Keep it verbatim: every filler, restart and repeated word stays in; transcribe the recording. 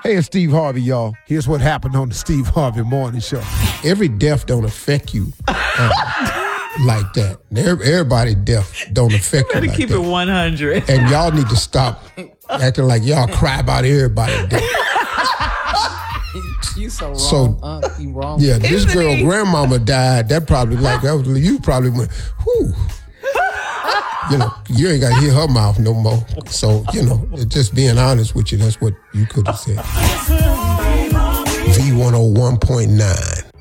Hey, it's Steve Harvey, y'all. Here's what happened on the Steve Harvey Morning Show. Every death don't affect you uh, like that. Everybody death don't affect you, you like keep that. it one hundred. And y'all need to stop acting like y'all cry about everybody death. You so wrong. So, uh, you wrong. Yeah, this Isn't girl he? grandmama died. That probably like that was, you probably went, whew. You know, you ain't got to hear her mouth no more. So, you know, just being honest with you, that's what you could have said. V one oh one point nine.